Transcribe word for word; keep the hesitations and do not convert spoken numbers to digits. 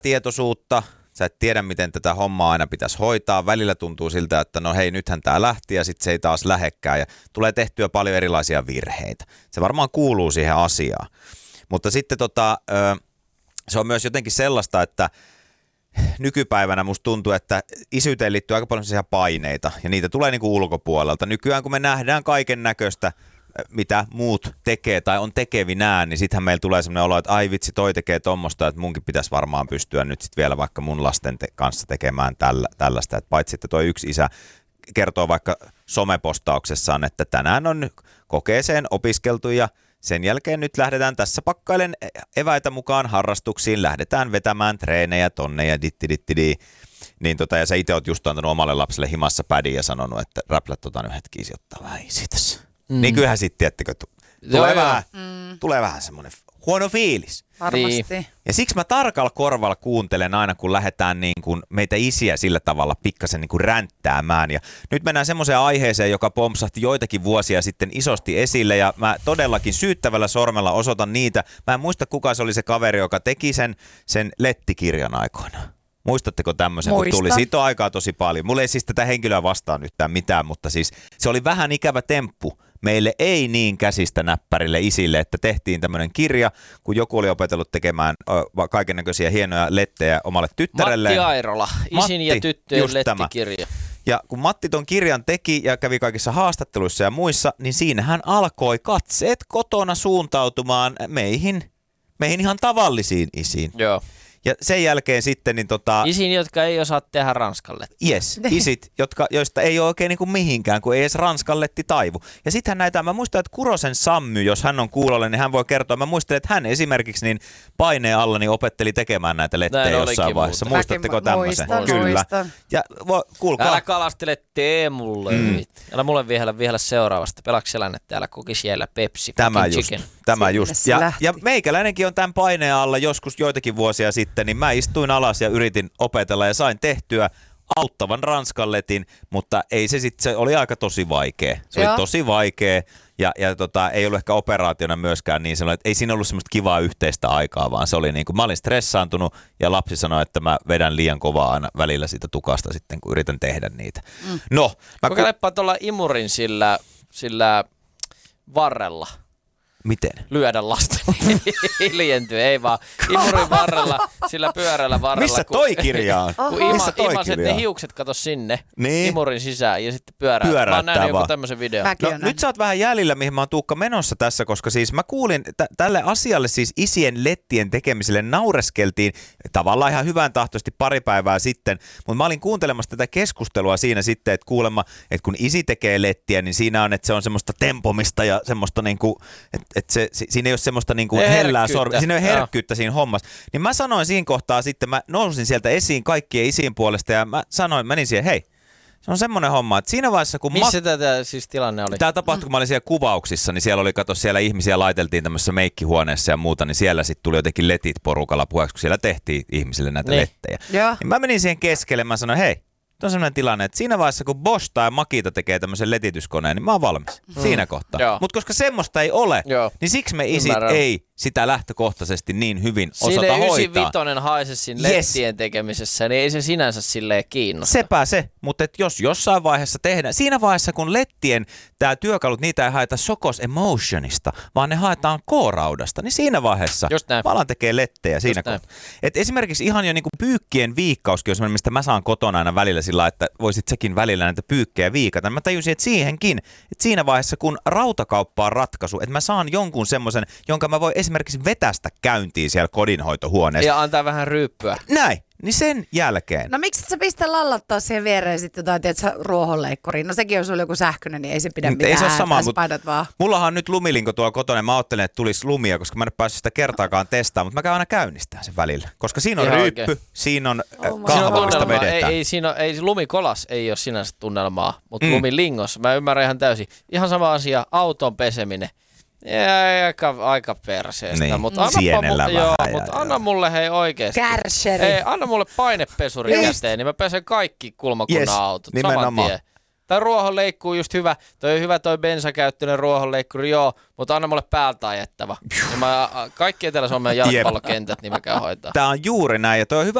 epätietoisuutta, sä et tiedä, miten tätä hommaa aina pitäisi hoitaa. Välillä tuntuu siltä, että no hei, nythän tää lähti ja sitten se ei taas lähekkää ja tulee tehtyä paljon erilaisia virheitä. Se varmaan kuuluu siihen asiaan. Mutta sitten tota, se on myös jotenkin sellaista, että nykypäivänä musta tuntuu, että isyyteen liittyy aika paljon sellaisia paineita ja niitä tulee niinku ulkopuolelta. Nykyään kun me nähdään kaiken näköistä, mitä muut tekee tai on tekevinään, niin sittenhän meillä tulee sellainen olo, että ai vitsi, toi tekee tommoista, että munkin pitäisi varmaan pystyä nyt sitten vielä vaikka mun lasten te- kanssa tekemään tällä, tällaista. Et paitsi, että toi yksi isä kertoo vaikka somepostauksessaan, että tänään on kokeeseen opiskeltu ja sen jälkeen nyt lähdetään tässä pakkailen eväitä mukaan harrastuksiin, lähdetään vetämään treenejä tonne ja ditti-ditti-di. Niin tota, ja sä itse oot just antanut omalle lapselle himassa pädin ja sanonut, että räplät tota nyt hetkiä ottaa vähän isi tässä. Mm. Niin kyllähän sitten, tiettekö, tulee, joo, vähän, mm. tulee vähän semmoinen huono fiilis. Varmasti. Ja siksi mä tarkalla korvalla kuuntelen aina, kun lähdetään niin kuin meitä isiä sillä tavalla pikkasen niin kuin ränttäämään. Ja nyt mennään semmoiseen aiheeseen, joka pompsahti joitakin vuosia sitten isosti esille. Ja mä todellakin syyttävällä sormella osoitan niitä. Mä en muista, kuka se oli se kaveri, joka teki sen, sen lettikirjan aikoinaan. Muistatteko tämmöisen, kun tuli? Siitä on aikaa tosi paljon. Mulla ei siis tätä henkilöä vastaan yhtään mitään, mutta siis se oli vähän ikävä temppu. Meille ei niin käsistä näppärille isille, että tehtiin tämmöinen kirja, kun joku oli opetellut tekemään kaikennäköisiä hienoja lettejä omalle tyttärelleen. Matti Airola, isin Matti, ja tyttöjen lettikirja. Tämä. Ja kun Matti ton kirjan teki ja kävi kaikissa haastatteluissa ja muissa, niin siinähän alkoi katseet kotona suuntautumaan meihin, meihin ihan tavallisiin isiin. Joo. Ja sen jälkeen sitten niin tota... Isiin, jotka ei osaa tehdä ranskalletti. Yes, isit, jotka, joista ei ole oikein niin kuin mihinkään, kun ei edes ranskalletti taivu. Ja sittenhän näitä, mä muistan, että Kurosen Sammy, jos hän on kuulolla, niin hän voi kertoa. Mä muistan, että hän esimerkiksi niin paineen alla niin opetteli tekemään näitä lettejä näin jossain vaiheessa. Muuta. Muistatteko tämmöisen? Muistan, Kyllä. Muistan. Ja vo, kuulkaa. Älä kalastele Teemulle. Mm. Älä mulle vielä, vielä seuraavasta. Pelakselän, että täällä koki siellä Pepsi. Tämä just. Chicken. Tämä just. Ja, ja meikäläinenkin on tämän paineen alla joskus joitakin vuosia sitten, niin mä istuin alas ja yritin opetella ja sain tehtyä auttavan ranskalletin, mutta ei se sitten, se oli aika tosi vaikea. Se Joo. oli tosi vaikea ja, ja tota, ei ollut ehkä operaationa myöskään niin sellainen, että ei siinä ollut semmoista kivaa yhteistä aikaa, vaan se oli niin kuin, mä olin stressaantunut ja lapsi sanoi, että mä vedän liian kovaa aina välillä siitä tukasta sitten, kun yritän tehdä niitä. Mm. No. Kokeilepa ku... tuolla imurin sillä, sillä varrella. Miten? Lyödä lasta hiljentyä, ei vaan imurin varrella, sillä pyörällä varrella. Missä toi kirja on? Kun ima, imaset ne hiukset kato sinne niin. imurin sisään ja sitten pyörää. Pyöräyttää mä oon nähnyt vaan. joku tämmöisen videon. No, nyt sä oot vähän jäljellä, mihin mä oon Tuukka menossa tässä, koska siis mä kuulin t- tälle asialle siis isien lettien tekemiselle naureskeltiin tavallaan ihan hyvän tahtoisesti pari päivää sitten, mutta mä olin kuuntelemassa tätä keskustelua siinä sitten, että kuulemma, että kun isi tekee lettiä, niin siinä on, että se on semmoista tempomista ja semmoista niinku, että että se, siinä ei ole semmoista niinku hellää sormia, siinä ei ole herkkyyttä siinä hommassa. Niin mä sanoin siinä kohtaa sitten, mä nousin sieltä esiin kaikkien isiin puolesta ja mä sanoin, menin siihen, hei, se on semmoinen homma, että siinä vaiheessa kun... Missä mat... tätä siis tilanne oli? Tämä tapahtui, kun mä olin siellä kuvauksissa, niin siellä oli, kato, siellä ihmisiä laiteltiin tämmöisessä meikkihuoneessa ja muuta, niin siellä sitten tuli jotenkin letit porukalla puheeksi, kun siellä tehtiin ihmisille näitä niin. lettejä. Niin mä menin siihen keskelle, mä sanoin, hei, on sellainen tilanne, että siinä vaiheessa, kun Bosch tai Makita tekee tämmöisen letityskoneen, niin mä oon valmis. Mm. Siinä kohtaa. Mutta koska semmoista ei ole, Joo. niin siksi me isit Ymmärrän. ei sitä lähtökohtaisesti niin hyvin osata hoitaa. Siinä yhdeksänkymmentäviisi haise siinä yes. lettien tekemisessä, niin ei se sinänsä silleen kiinnosta. Sepä se, mutta et jos jossain vaiheessa tehdään, siinä vaiheessa kun lettien tää työkalut, niitä ei haeta Sokos Emotionista, vaan ne haetaan K-raudasta, niin siinä vaiheessa mä alan tekee lettejä siinä kohtaa. Et esimerkiksi ihan jo niinku pyykkien viikkauskin on semmoinen, mistä mä saan kotona aina välillä sillä, että voisit sekin välillä näitä pyykkejä viikata. Mä tajusin, että siihenkin, että siinä vaiheessa kun rautakauppa on ratkaisu, että mä saan jonkun semmoisen, jonka mä voin esimerkiksi vetästä käyntiin siellä kodinhoitohuoneessa. Ja antaa vähän ryyppyä. Näin. Niin sen jälkeen. No miksi et sä pistä lallattaa siihen viereen sitten jotain, tiedätkö, ruohonleikkuriin? No sekin, jos sulla joku sähköinen, niin ei se pidä mitään. Ei se ole sama, mutta vaan. Mullahan on nyt lumilinko tuolla kotona ja mä ajattelen, että tulisi lumia, koska mä en ole päässyt sitä kertaakaan testaamaan, mutta mä käyn aina käynnistää sen välillä. Koska siinä on ihan ryyppy, oikein. Siinä on oh kahva, mistä vedetään. Ei, ei, siinä on, ei, lumikolas ei ole sinänsä tunnelmaa, mutta mm. lumilingos, mä ymmärrän ihan täysin. Ihan sama asia, auton peseminen. Ja, aika, aika perseestä, niin. mutta anna, joo, mut anna mulle hei oikeesti. Kärsheri. Ei, anna mulle painepesuri käteen, niin mä pesen kaikki kulmakunnan yes, autot nimenomaan. saman tien. Tai ruohonleikkuu just hyvä. Toi hyvä toi bensakäyttöinen ruohonleikkuri, joo, mutta anna mulle päältä ajettava. Ja mä, kaikki Etelä-Suomen jalkapallokentät niin mä käyn hoitaa. Tää on juuri näin, ja toi on hyvä